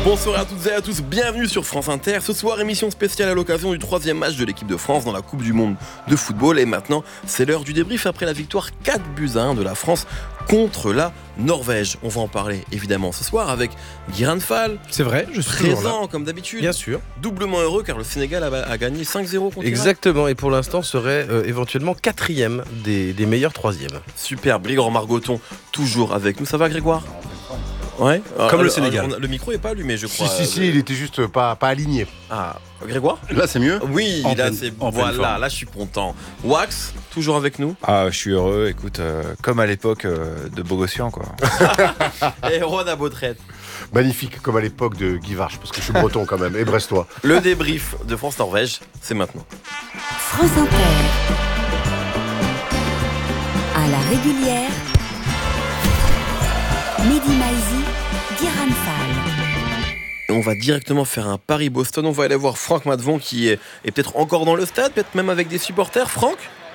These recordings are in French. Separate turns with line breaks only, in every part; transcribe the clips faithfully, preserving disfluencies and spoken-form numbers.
Bonsoir à toutes et à tous, bienvenue sur France Inter. Ce soir, émission spéciale à l'occasion du troisième match de l'équipe de France dans la Coupe du Monde de football. Et maintenant, c'est l'heure du débrief après la victoire quatre buts à un de la France contre la Norvège. On va en parler évidemment ce soir avec Guiran Fall.
C'est vrai, je suis
présent comme d'habitude.
Bien sûr.
Doublement heureux car le Sénégal a, a gagné cinq zéro contre
Exactement, et pour l'instant serait euh, éventuellement quatrième des, des meilleurs troisièmes.
Super, Grégoire Margoton toujours avec nous. Ça va Grégoire ? Ouais.
Comme
euh,
le Sénégal.
Le, le micro est pas allumé, je crois.
Si, si, si, il était juste pas, pas aligné.
Ah, Grégoire ?
Là, c'est mieux ?
Oui,
en
là,
pleine,
c'est...
en
voilà, là, je suis content. Wax, toujours avec nous ?
Ah, je suis heureux, écoute, euh, comme à l'époque euh, de Bogossian, quoi.
Et Rouen à Beautraite.
Magnifique, comme à l'époque de Guy Varche, parce que je suis breton quand même, et brestois.
Le débrief de France-Norvège, c'est maintenant.
France Inter. À la régulière. Mehdi Maizi, Guiran Fall.
On va directement faire un Paris-Boston. On va aller voir Franck Matvon qui est, est peut-être encore dans le stade, peut-être même avec des supporters. Franck ?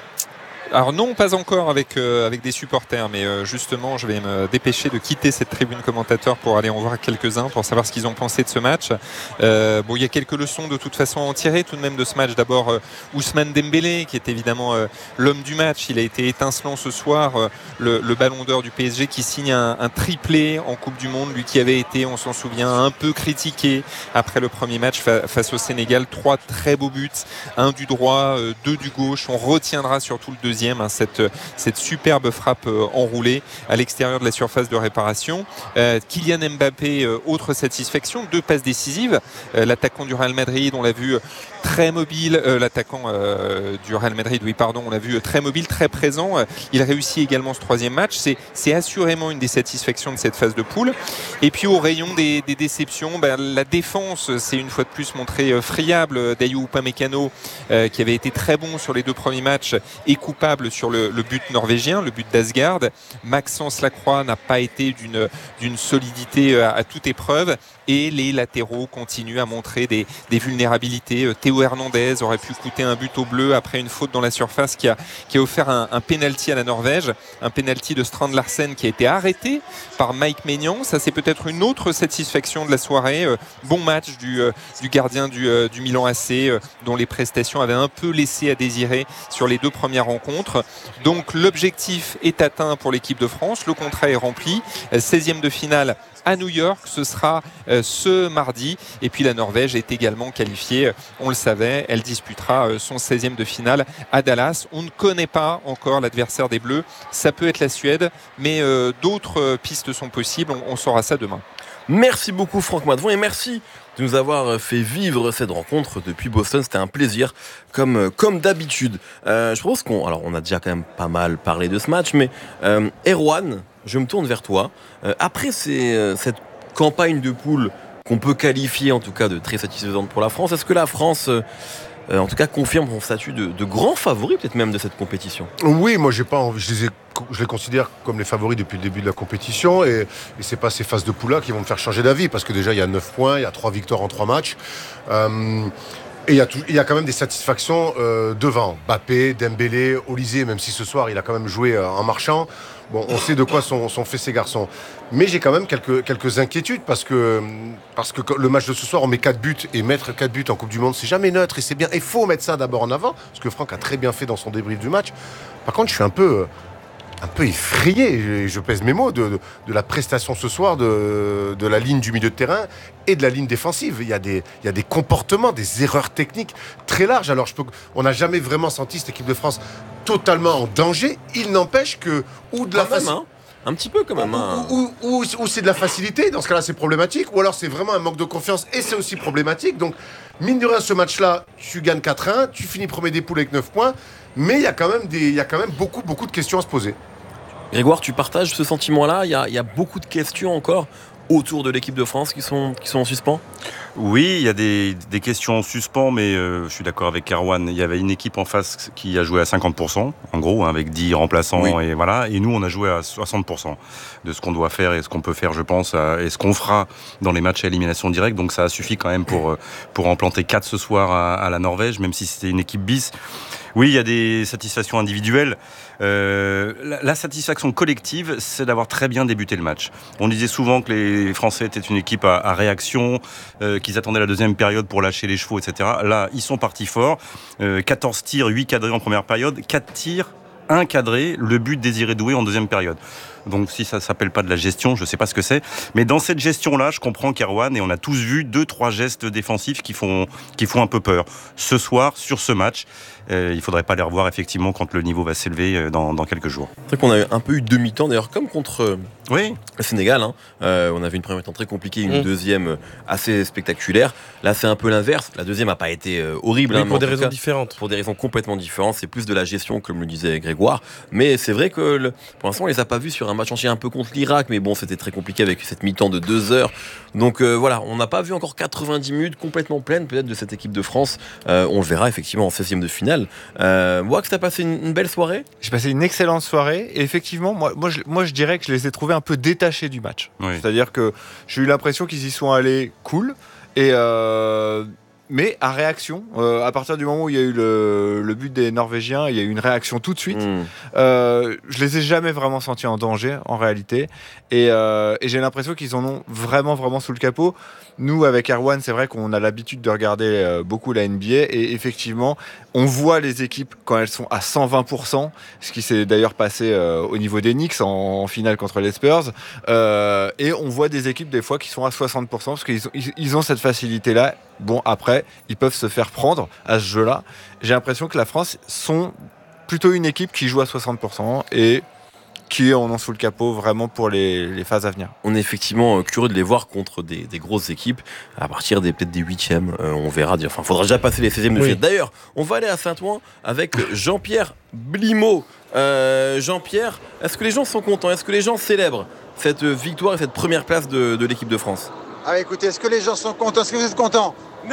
Alors non, pas encore avec, euh, avec des supporters, mais euh, justement, je vais me dépêcher de quitter cette tribune commentateur pour aller en voir quelques-uns, pour savoir ce qu'ils ont pensé de ce match. Euh, bon, il y a quelques leçons de toute façon à en tirer tout de même de ce match. D'abord, euh, Ousmane Dembélé, qui est évidemment euh, l'homme du match. Il a été étincelant ce soir, euh, le, le ballon d'or du P S G qui signe un, un triplé en Coupe du Monde. Lui qui avait été, on s'en souvient, un peu critiqué après le premier match fa- face au Sénégal. Trois très beaux buts, un du droit, euh, deux du gauche. On retiendra surtout le deuxième. Cette, cette superbe frappe euh, enroulée à l'extérieur de la surface de réparation. Euh, Kylian Mbappé, euh, autre satisfaction, deux passes décisives. Euh, l'attaquant du Real Madrid, on l'a vu très mobile. Euh, l'attaquant euh, du Real Madrid, oui pardon, on l'a vu très mobile, très présent. Euh, il réussit également ce troisième match. C'est, c'est assurément une des satisfactions de cette phase de poule. Et puis au rayon des, des déceptions, ben, la défense s'est une fois de plus montrée euh, friable. Dayot Upamecano, euh, qui avait été très bon sur les deux premiers matchs, est coupable sur le, le but norvégien, le but d'Asgard. Maxence Lacroix n'a pas été d'une, d'une solidité à, à toute épreuve et les latéraux continuent à montrer des, des vulnérabilités. Théo Hernandez aurait pu coûter un but au bleu après une faute dans la surface qui a, qui a offert un, un pénalty à la Norvège, un pénalty de Strand Larsen qui a été arrêté par Mike Maignan. Ça, c'est peut-être une autre satisfaction de la soirée. Bon match du, du gardien du, du Milan A C, dont les prestations avaient un peu laissé à désirer sur les deux premières rencontres. Donc l'objectif est atteint pour l'équipe de France, le contrat est rempli, seizième de finale à New York, ce sera euh, ce mardi, et puis la Norvège est également qualifiée, on le savait, elle disputera euh, son seizième de finale à Dallas. On ne connaît pas encore l'adversaire des Bleus, ça peut être la Suède, mais euh, d'autres euh, pistes sont possibles, on, on saura ça demain.
Merci beaucoup Franck Matvon et merci de nous avoir fait vivre cette rencontre depuis Boston. C'était un plaisir, comme, comme d'habitude. Euh, je propose qu'on... Alors, on a déjà quand même pas mal parlé de ce match, mais euh, Erwan, je me tourne vers toi. Euh, après ces, euh, cette campagne de poule qu'on peut qualifier en tout cas de très satisfaisante pour la France, est-ce que la France... Euh, Euh, en tout cas confirme son statut de, de grand favori peut-être même de cette compétition?
Oui, moi j'ai pas envie, je les ai, je les considère comme les favoris depuis le début de la compétition et, et c'est pas ces phases de poule là qui vont me faire changer d'avis parce que déjà il y a neuf points, il y a trois victoires en trois matchs euh, et il y, a tout, il y a quand même des satisfactions euh, devant Mbappé, Dembélé, Olysée, même si ce soir il a quand même joué euh, en marchant. Bon, on sait de quoi sont, sont faits ces garçons. Mais j'ai quand même quelques, quelques inquiétudes parce que, parce que le match de ce soir, on met quatre buts et mettre quatre buts en Coupe du Monde, c'est jamais neutre et c'est bien. Il faut mettre ça d'abord en avant, ce que Franck a très bien fait dans son débrief du match. Par contre, je suis un peu, un peu effrayé, je pèse mes mots, de, de, de la prestation ce soir de, de la ligne du milieu de terrain et de la ligne défensive. Il y a des, il y a des comportements, des erreurs techniques très larges. Alors, je peux, on n'a jamais vraiment senti cette équipe de France totalement en danger. Il n'empêche que... Ou de la
Quand même, hein. Un petit peu quand même. Hein.
Ou, ou, ou, ou c'est de la facilité, dans ce cas-là c'est problématique, ou alors c'est vraiment un manque de confiance et c'est aussi problématique. Donc, mine de rien, ce match-là, tu gagnes quatre un, tu finis premier des poules avec neuf points, mais il y a quand même, des, il y a quand même beaucoup, beaucoup de questions à se poser.
Grégoire, tu partages ce sentiment-là? Il y a, il y a beaucoup de questions encore autour de l'équipe de France qui sont, qui sont en suspens?
Oui, il y a des, des questions en suspens, mais euh, je suis d'accord avec Erwan. Il y avait une équipe en face qui a joué à cinquante pour cent, en gros, hein, avec dix remplaçants, oui. et voilà. Et nous, on a joué à soixante pour cent de ce qu'on doit faire et ce qu'on peut faire, je pense, et ce qu'on fera dans les matchs à élimination directe. Donc ça a suffi quand même pour, pour en planter quatre ce soir à, à la Norvège, même si c'était une équipe bis. Oui, il y a des satisfactions individuelles. Euh, la, la satisfaction collective, c'est d'avoir très bien débuté le match. On disait souvent que les Français étaient une équipe à, à réaction, euh, qu'ils attendaient la deuxième période pour lâcher les chevaux, et cetera. Là, ils sont partis forts. Euh, quatorze tirs, huit cadrés en première période, quatre tirs, un cadré, le but désiré Doué en deuxième période. Donc si ça ne s'appelle pas de la gestion, je ne sais pas ce que c'est. Mais dans cette gestion-là, je comprends qu'Erwan, et on a tous vu deux, trois gestes défensifs qui font, qui font un peu peur. Ce soir, sur ce match, euh, il ne faudrait pas les revoir effectivement quand le niveau va s'élever dans, dans quelques jours.
C'est vrai qu'on a un peu eu demi-temps, d'ailleurs, comme contre
oui.
le Sénégal. Hein. Euh, on avait une première mi-temps très compliquée, une mmh. deuxième assez spectaculaire. Là, c'est un peu l'inverse. La deuxième n'a pas été euh, horrible.
Oui,
hein,
pour des raisons
cas,
différentes.
Pour des raisons complètement différentes. C'est plus de la gestion, comme le disait Grégoire. Mais c'est vrai que le, pour l'instant, on ne les a pas vus sur un match entier un peu contre l'Irak. Mais bon, c'était très compliqué avec cette mi-temps de deux heures. Donc euh, voilà, on n'a pas vu encore quatre-vingt-dix minutes complètement pleines peut-être de cette équipe de France. Euh, on le verra effectivement en seizième de finale. Euh, Wax, t'as passé une, une belle soirée ?
J'ai passé une excellente soirée et effectivement, moi, moi, je, moi je dirais que je les ai trouvés un peu détachés du match.
Oui.
C'est-à-dire que j'ai eu l'impression qu'ils y sont allés cool et euh, mais à réaction, euh, à partir du moment où il y a eu le, le but des Norvégiens, il y a eu une réaction tout de suite. Mmh. Euh, je les ai jamais vraiment sentis en danger en réalité et, euh, et j'ai l'impression qu'ils en ont vraiment vraiment sous le capot. Nous, avec Erwan, c'est vrai qu'on a l'habitude de regarder euh, beaucoup la N B A et effectivement, on voit les équipes quand elles sont à cent vingt pour cent, ce qui s'est d'ailleurs passé euh, au niveau des Knicks en, en finale contre les Spurs. Euh, et on voit des équipes des fois qui sont à soixante pour cent parce qu'ils ont, ils, ils ont cette facilité-là. Bon, après, ils peuvent se faire prendre à ce jeu-là. J'ai l'impression que la France sont plutôt une équipe qui joue à soixante pour cent et qui en ont sous le capot vraiment pour les, les phases à venir.
On est effectivement curieux de les voir contre des, des grosses équipes à partir des peut-être des huitièmes. Euh, on verra. Enfin, il faudra déjà passer les seizièmes de finale. Oui. D'ailleurs, on va aller à Saint-Ouen avec Jean-Pierre Blimaud. Euh, Jean-Pierre, est-ce que les gens sont contents ? Est-ce que les gens célèbrent cette victoire et cette première place de, de l'équipe de France ?
Ah, écoutez, est-ce que les gens sont contents ? Est-ce que vous êtes contents ?
Merveilleux !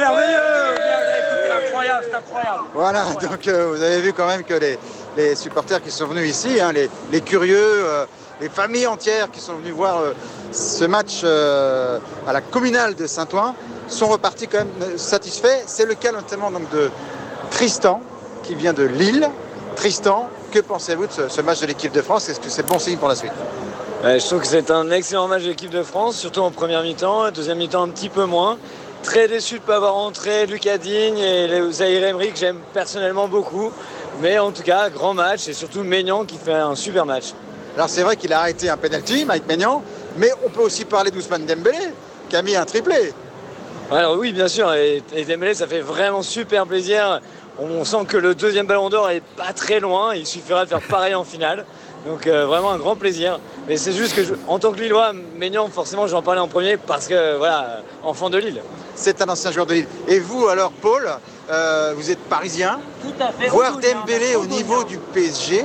C'est incroyable, c'est incroyable.
Voilà, donc euh, vous avez vu quand même que les, les supporters qui sont venus ici, hein, les, les curieux, euh, les familles entières qui sont venues voir euh, ce match euh, à la communale de Saint-Ouen, sont repartis quand même satisfaits. C'est le cas notamment donc, de Tristan, qui vient de Lille. Tristan, que pensez-vous de ce, ce match de l'équipe de France ? Est-ce que c'est bon signe pour la suite ?
Ouais, je trouve que c'est un excellent match de l'équipe de France, surtout en première mi-temps, deuxième mi-temps un petit peu moins. Très déçu de ne pas avoir rentré Lucas Digne et Zahir Emery que j'aime personnellement beaucoup. Mais en tout cas, grand match et surtout Maignan qui fait un super match.
Alors c'est vrai qu'il a arrêté un penalty, Mike Maignan, mais on peut aussi parler d'Ousmane Dembélé qui a mis un triplé.
Alors oui, bien sûr, et, et Dembélé, ça fait vraiment super plaisir. On sent que le deuxième ballon d'or est pas très loin, il suffira de faire pareil en finale. Donc euh, vraiment un grand plaisir. Mais c'est juste que, je, en tant que Lillois, Maignan, forcément, je vais en parler en premier parce que, voilà, enfant de Lille.
C'est un ancien joueur de Lille. Et vous, alors, Paul, euh, vous êtes parisien.
Tout à fait.
Voir Dembélé au niveau du P S G,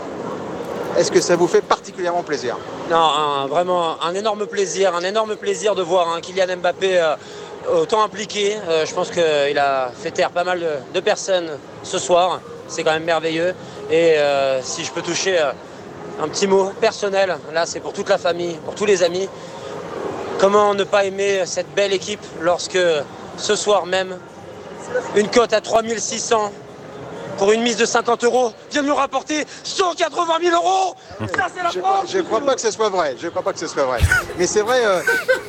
est-ce que ça vous fait particulièrement plaisir ?
Non, un, vraiment un énorme plaisir. Un énorme plaisir de voir hein, Kylian Mbappé euh, autant impliqué. Euh, je pense qu'il a fait taire pas mal de, de personnes ce soir. C'est quand même merveilleux. Et euh, si je peux toucher euh, un petit mot personnel, là c'est pour toute la famille, pour tous les amis. Comment ne pas aimer cette belle équipe lorsque ce soir même, une cote à trois mille six cents pour une mise de cinquante euros vient de nous rapporter cent quatre-vingt mille euros. Ça c'est la France.
Je ne crois pas que ce soit vrai. Je ne crois pas que ce soit vrai. Mais c'est vrai. Euh...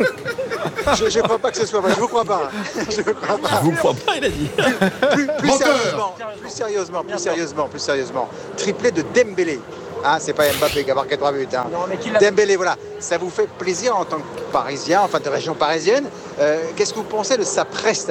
je ne crois pas que ce soit vrai. Je vous crois pas. Je vous crois pas.
Je vous crois pas, il a dit.
Plus, plus, plus sérieusement, plus sérieusement, plus sérieusement, plus sérieusement. Triplé de Dembélé. Hein, c'est pas Mbappé qui a marqué trois buts. Hein. Non, mais qui l'a... Dembélé, voilà. Ça vous fait plaisir en tant que Parisien, enfin de région parisienne. Euh, qu'est-ce que vous pensez de sa prestation ?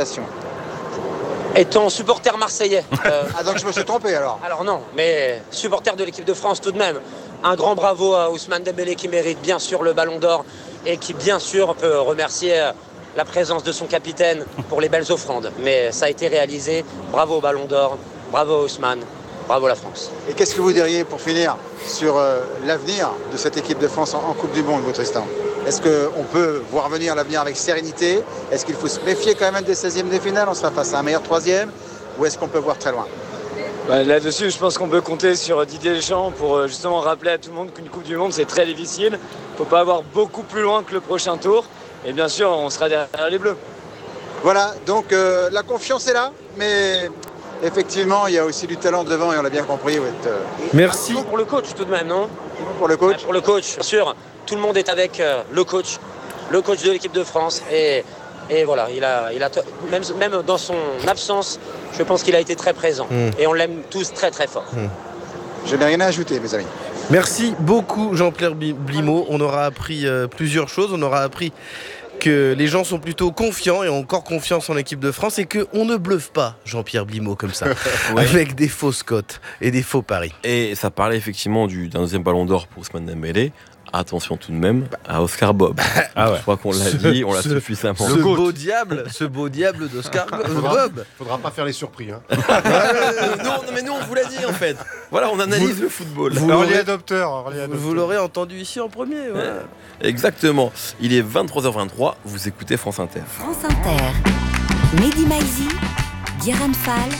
Étant supporter marseillais.
Euh... ah donc je me suis trompé alors.
Alors non, mais supporter de l'équipe de France tout de même. Un grand bravo à Ousmane Dembélé qui mérite bien sûr le Ballon d'Or et qui bien sûr peut remercier la présence de son capitaine pour les belles offrandes. Mais ça a été réalisé. Bravo au Ballon d'Or, bravo Ousmane. Bravo la France.
Et qu'est-ce que vous diriez pour finir sur euh, l'avenir de cette équipe de France en, en Coupe du Monde, vous Tristan ? Est-ce qu'on peut voir venir l'avenir avec sérénité ? Est-ce qu'il faut se méfier quand même des seizièmes de finale ? On sera face à un meilleur troisième ? Ou est-ce qu'on peut voir très loin ?
Bah, là-dessus, je pense qu'on peut compter sur Didier Deschamps pour justement rappeler à tout le monde qu'une Coupe du Monde, c'est très difficile. Il ne faut pas avoir beaucoup plus loin que le prochain tour. Et bien sûr, on sera derrière les Bleus.
Voilà, donc euh, la confiance est là, mais effectivement, il y a aussi du talent devant et on l'a bien compris. Ouais, euh...
Merci.
Pour le coach tout de même, non?
Pour le coach.
Pour le coach, bien sûr. Tout le monde est avec euh, le coach, le coach de l'équipe de France. Et, et voilà, il a, il a t- même, même dans son absence, je pense qu'il a été très présent. Mm. Et on l'aime tous très très fort. Mm.
Je n'ai rien à ajouter, mes amis.
Merci beaucoup, Jean-Pierre Blimaud. On aura appris euh, plusieurs choses. On aura appris que les gens sont plutôt confiants et ont encore confiance en l'équipe de France et qu'on ne bluffe pas Jean-Pierre Blimaud comme ça, ouais. avec des fausses cotes et des faux paris.
Et ça parlait effectivement du, d'un deuxième ballon d'or pour Ousmane Dembélé. Attention tout de même à Oscar Bob.
Ah ouais.
Je crois qu'on l'a dit, on l'a ce, suffisamment.
Ce beau diable, ce beau diable d'Oscar
faudra,
Bob.
Faudra pas faire les surpris. Hein.
non, non, mais nous on vous l'a dit en fait. Voilà, on analyse
vous,
le football.
Vous l'aurez,
adopteur,
vous l'aurez entendu ici en premier. Voilà.
Ouais. Exactement. Il est vingt-trois heures vingt-trois. Vous écoutez France Inter.
France Inter. Mehdi Maizi, Guérin Fall,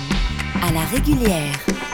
à la régulière.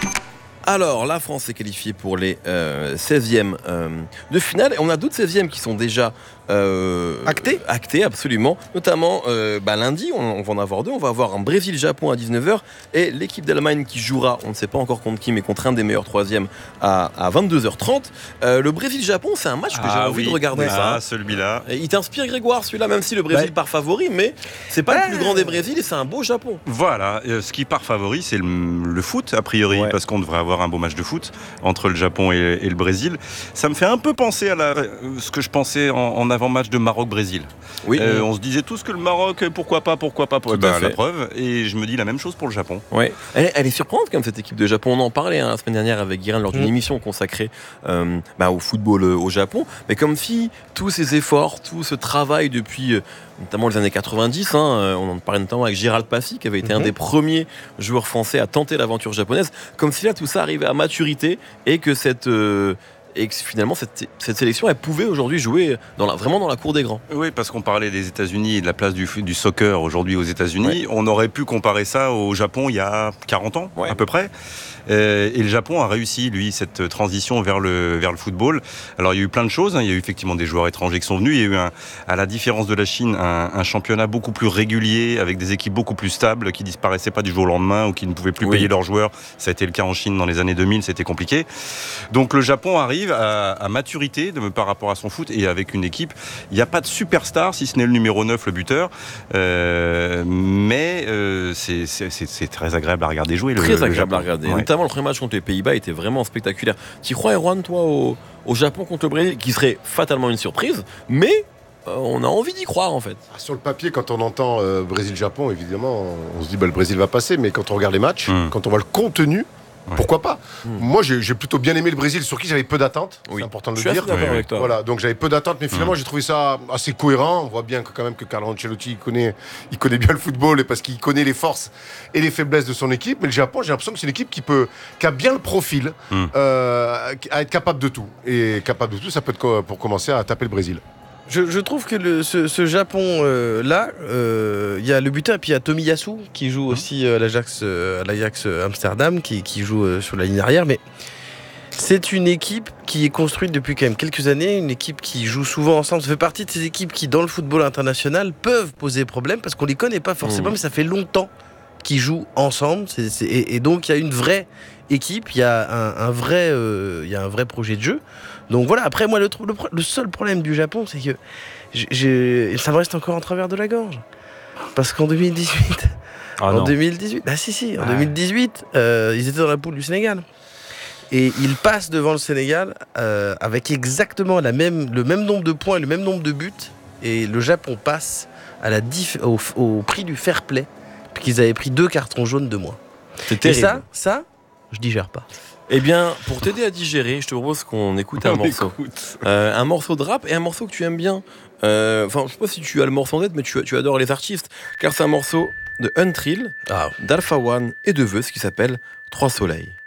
Alors, la France est qualifiée pour les euh, seizièmes euh, de finale. Et on a d'autres seizièmes qui sont déjà euh,
actés.
Actés, absolument. Notamment, euh, bah, lundi, on, on va en avoir deux. On va avoir un Brésil-Japon à dix-neuf heures et l'équipe d'Allemagne qui jouera, on ne sait pas encore contre qui, mais contre un des meilleurs troisièmes à, à vingt-deux heures trente. Euh, le Brésil-Japon, c'est un match que
ah,
j'ai envie
oui.
de regarder.
Ah,
ça.
celui-là.
Et il t'inspire, Grégoire, celui-là, même si le Brésil ouais. part favori, mais c'est pas ouais. le plus grand des Brésils et c'est un beau Japon.
Voilà. Euh, ce qui part favori, c'est le, le foot, a priori, ouais. parce qu'on devrait avoir un beau match de foot entre le Japon et, et le Brésil. Ça me fait un peu penser à la, ce que je pensais en, en avant-match de Maroc-Brésil.
Oui.
Euh, on se disait tous que le Maroc, pourquoi pas, pourquoi pas, pour ben, la preuve. Et je me dis la même chose pour le Japon.
Ouais. Elle, elle est surprenante comme cette équipe de Japon. On en parlait hein, la semaine dernière avec Guérin lors d'une mmh. émission consacrée euh, bah, au football euh, au Japon. Mais comme si tous ces efforts, tout ce travail depuis euh, notamment les années quatre-vingt-dix, hein, euh, on en parlait notamment avec Gérald Passy qui avait été mmh. un des premiers joueurs français à tenter l'aventure japonaise. Comme si là tout ça arrivait à maturité et que cette euh, et que finalement cette, cette sélection elle pouvait aujourd'hui jouer dans la, vraiment dans la cour des grands.
Oui, parce qu'on parlait des États-Unis et de la place du, du soccer aujourd'hui aux États-Unis. Ouais. On aurait pu comparer ça au Japon il y a quarante ans ouais. à peu près. Euh, et le Japon a réussi, lui, cette transition vers le, vers le football. Alors, il y a eu plein de choses. Hein. Il y a eu effectivement des joueurs étrangers qui sont venus. Il y a eu, un, à la différence de la Chine, un, un championnat beaucoup plus régulier, avec des équipes beaucoup plus stables, qui disparaissaient pas du jour au lendemain ou qui ne pouvaient plus oui. payer leurs joueurs. Ça a été le cas en Chine dans les années deux mille, c'était compliqué. Donc, le Japon arrive à, à maturité de, par rapport à son foot et avec une équipe. Il n'y a pas de superstar, si ce n'est le numéro neuf, le buteur. Euh, mais euh, c'est, c'est, c'est, c'est très agréable à regarder jouer.
Très
le,
agréable
le Japon.
à regarder.
Ouais.
Notamment le premier match contre les Pays-Bas était vraiment spectaculaire. Tu crois, Erwan, toi, au, au Japon contre le Brésil, qui serait fatalement une surprise, mais euh, on a envie d'y croire en fait.
Sur le papier, quand on entend euh, Brésil-Japon, évidemment, on se dit bah, le Brésil va passer, mais quand on regarde les matchs, mmh. quand on voit le contenu, ouais. pourquoi pas mmh. Moi, j'ai, j'ai plutôt bien aimé le Brésil, sur qui j'avais peu d'attentes. Oui. C'est important de
Je
le dire.
Je suis d'accord avec toi.
Voilà, donc j'avais peu d'attentes, mais finalement, mmh. j'ai trouvé ça assez cohérent. On voit bien que, quand même que Carlo Ancelotti il connaît, il connaît bien le football et parce qu'il connaît les forces et les faiblesses de son équipe. Mais le Japon, j'ai l'impression que c'est une équipe qui peut, qui a bien le profil mmh. euh, à être capable de tout. Et capable de tout, ça peut être pour commencer à taper le Brésil.
Je, je trouve que le, ce, ce Japon euh, là, il euh, y a le buteur et puis il y a Tomiyasu qui joue aussi euh, à l'Ajax, euh, à l'Ajax Amsterdam, qui, qui joue euh, sur la ligne arrière. Mais c'est une équipe qui est construite depuis quand même quelques années, une équipe qui joue souvent ensemble. Ça fait partie de ces équipes qui, dans le football international, peuvent poser problème parce qu'on les connaît pas forcément, mmh. mais ça fait longtemps qu'ils jouent ensemble. C'est, c'est, et, et donc il y a une vraie équipe, il y a un, un vrai, euh, il y a un vrai projet de jeu. Donc voilà, après moi le, le, le seul problème du Japon c'est que j'ai, j'ai, ça me reste encore en travers de la gorge. Parce qu'en deux mille dix-huit, ah en deux mille dix-huit, bah si si, en ah. deux mille dix-huit, euh, ils étaient dans la poule du Sénégal. Et ils passent devant le Sénégal euh, avec exactement la même, le même nombre de points et le même nombre de buts. Et le Japon passe à la diff, au, au prix du fair play, puisqu'ils avaient pris deux cartons jaunes de moins.
C'est terrible.
Et ça, ça, je digère pas.
Eh bien, pour t'aider à digérer, je te propose qu'on écoute un
On
morceau.
Écoute.
Euh, un morceau de rap et un morceau que tu aimes bien. Enfin, euh, je sais pas si tu as le morceau en tête, mais tu, tu adores les artistes. Car c'est un morceau de Untrill, ah. d'Alpha One et de Veus qui s'appelle Trois Soleils.